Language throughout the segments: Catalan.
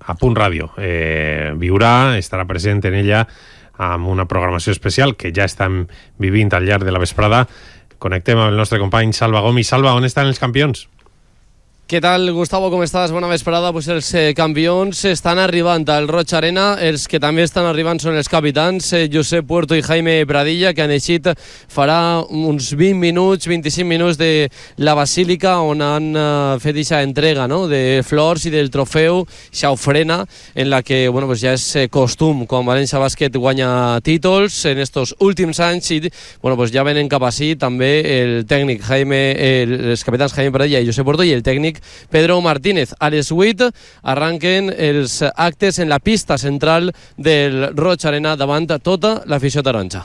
a Punt Ràdio. Estarà present en ella amb una programació especial que ja estem vivint al llarg de la vesprada. Connectem amb el nostre company Salva Gomis. Salva, on estan els campions? Què tal, Gustavo, com estàs? Bona vesprada. Pues els campions estan arribant al Roig Arena. Els que també estan arribant són els capitans, Josep Puerto i Jaime Pradilla, que han eixit farà uns 20 minuts, 25 minuts de la Basílica, on han fet aquesta entrega, no?, de flors i del trofeu, aquesta ofrena, en la que pues ja és costum, quan València Bàsquet guanya títols en estos últims anys, i pues ja venen cap ací també el tècnic els capitans Jaime Pradilla i Josep Puerto i el tècnic Pedro Martínez. A les 8 arranquen els actes en la pista central del Roig Arena davant tota l'afició taronja.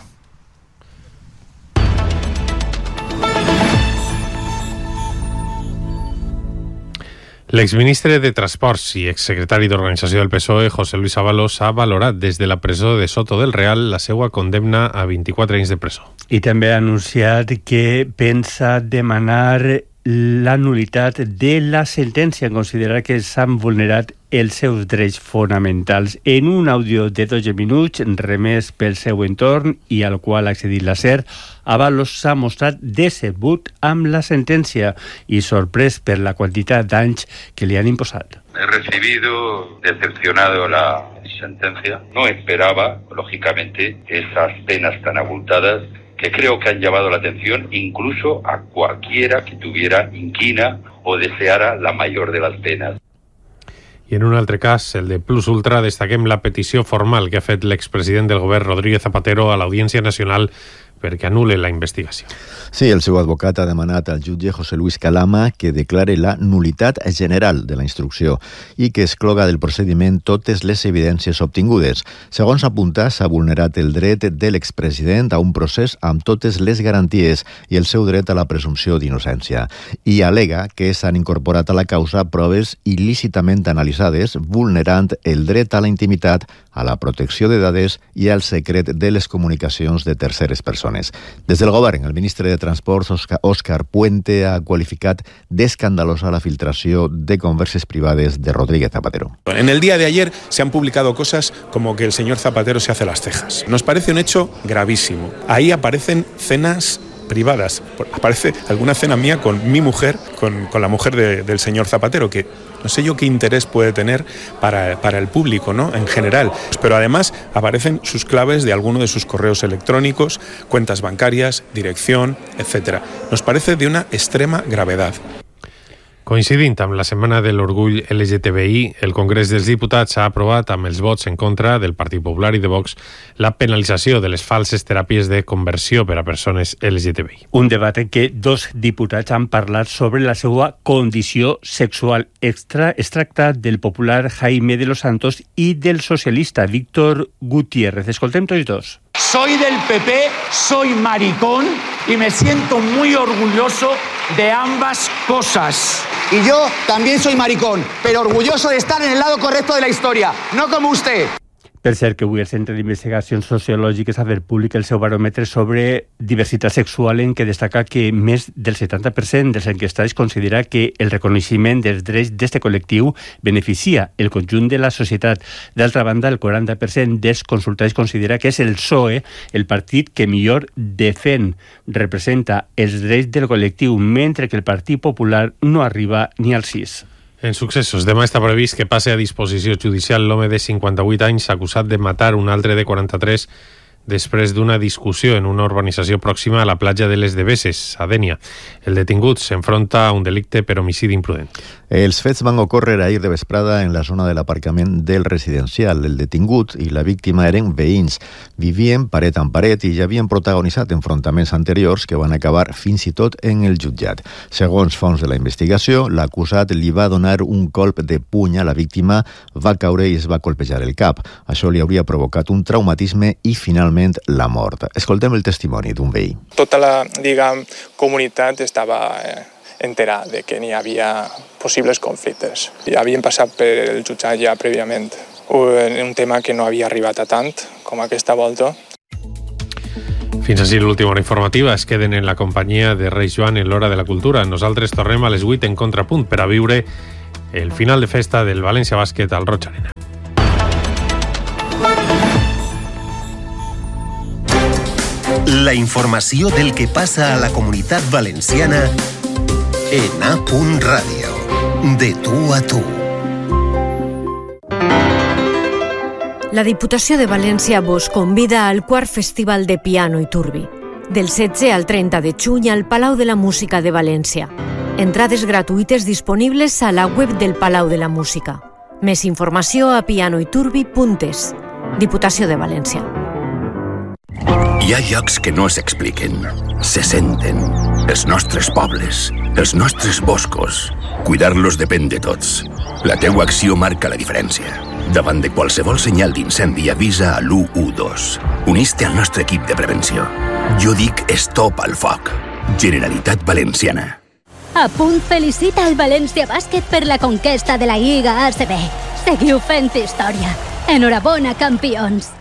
L'exministre de Transports i exsecretari d'Organització del PSOE, José Luis Ábalos, ha valorat des de la presó de Soto del Real la seva condemna a 24 anys de presó. I també ha anunciat que pensa demanar la nul·litat de la sentència, en considerar que s'han vulnerat els seus drets fonamentals. En un àudio de 12 minuts remès pel seu entorn i al qual ha accedit la SER, Ábalos s'ha mostrat decebut amb la sentència i sorprès per la quantitat d'anys que li han imposat. He recibido decepcionado la sentencia. No esperaba, lógicamente, esas penas tan abultadas que creo que han llamado la atención incluso a cualquiera que tuviera inquina o deseara la mayor de las penas. I en un altre cas, el de Plus Ultra, destaquem la petició formal que ha fet l'expresident del govern, Rodríguez Zapatero, a l'Audiència Nacional perquè anul·le la investigació. Sí, el seu advocat ha demanat al jutge José Luis Calama que declare la nul·litat general de la instrucció i que excloga del procediment totes les evidències obtingudes. Segons apunta, s'ha vulnerat el dret de l'expresident a un procés amb totes les garanties i el seu dret a la presumpció d'innocència. I alega que s'han incorporat a la causa proves il·lícitament analitzades, vulnerant el dret a la intimitat, a la protecció de dades i al secret de les comunicacions de terceres persones. Des del govern, el ministre de Transports, Òscar Puente, ha qualificat d'escandalosa la filtració de converses privades de Rodríguez Zapatero. En el día de ayer se han publicado cosas como que el señor Zapatero se hace las cejas. Nos parece un hecho gravísimo. Ahí aparecen cenas privadas. Aparece alguna cena mía con mi mujer, con la mujer del señor Zapatero, que no sé yo qué interés puede tener para el público, ¿no?, en general. Pero además aparecen sus claves de alguno de sus correos electrónicos, cuentas bancarias, dirección, etc. Nos parece de una extrema gravedad. Coincidint amb la Setmana de l'Orgull LGTBI, el Congrés dels Diputats ha aprovat amb els vots en contra del Partit Popular i de Vox la penalització de les falses teràpies de conversió per a persones LGTBI. Un debat en què dos diputats han parlat sobre la seva condició sexual. Es tracta del popular Jaime de los Santos i del socialista Víctor Gutiérrez. Escoltem tots dos. Soy del PP, soy maricón y me siento muy orgulloso de ambas cosas. Y yo también soy maricón, pero orgulloso de estar en el lado correcto de la historia, no como usted. Per cert, que avui el Centre d'Investigacions Sociològiques ha fet públic el seu baròmetre sobre diversitat sexual, en què destaca que més del 70% dels enquestats considera que el reconeixement dels drets d'aquest col·lectiu beneficia el conjunt de la societat. D'altra banda, el 40% dels consultats considera que és el PSOE el partit que millor representa els drets del col·lectiu, mentre que el Partit Popular no arriba ni al 6%. En successos, demà està previst que passe a disposició judicial l'home de 58 anys acusat de matar un altre de 43 després d'una discussió en una urbanització pròxima a la platja de les Deveses, a Dénia. El detingut s'enfronta a un delicte per homicidi imprudent. Els fets van ocórrer ahir de vesprada en la zona de l'aparcament del residencial. El detingut i la víctima eren veïns. Vivien paret en paret i ja havien protagonitzat enfrontaments anteriors que van acabar fins i tot en el jutjat. Segons fonts de la investigació, l'acusat li va donar un colp de puny a la víctima, va caure i es va colpejar el cap. Això li hauria provocat un traumatisme i finalment la mort. Escoltem el testimoni d'un veí. Tota la, comunitat estava enterada de que n'hi havia possibles conflictes. Ja havien passat per el jutjat ja prèviament. Un tema que no havia arribat a tant com aquesta volta. Fins així l'última hora informativa. Es queden en la companyia de Reis Joan en l'Hora de la Cultura. Nosaltres tornem a les 8 en Contrapunt per a viure el final de festa del València Bàsquet al Roig Arena. La informació del que passa a la Comunitat Valenciana en A.Radio. De tu a tu. La Diputació de València vos convida al quart Festival de Piano i Turbi, del 16 al 30 de juny al Palau de la Música de València. Entrades gratuïtes disponibles a la web del Palau de la Música. Més informació a pianoiturbi.es. Diputació de València. Hi ha llocs que no s'expliquen, se senten. Els nostres pobles, els nostres boscos. Cuidar-los depèn de tots. La teua acció marca la diferència. Davant de qualsevol senyal d'incendi avisa a l'112. Unís-te al nostre equip de prevenció. Jo dic stop al foc. Generalitat Valenciana. A punt felicita el València Bàsquet per la conquesta de la Lliga ACB. Seguiu fent història. Enhorabona, campions.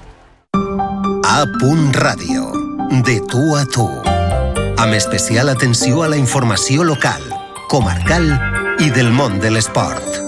A.Radio. De tu a tu. Amb especial atenció a la informació local, comarcal i del món de l'esport.